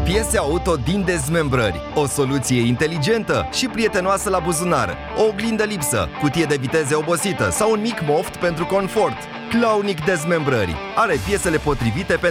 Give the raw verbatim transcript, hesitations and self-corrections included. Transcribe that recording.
Piese auto din dezmembrări, o soluție inteligentă și prietenoasă la buzunar, o oglindă lipsă, cutie de viteze obosită sau un mic moft pentru confort. Claunic Dezmembrări are piesele potrivite pentru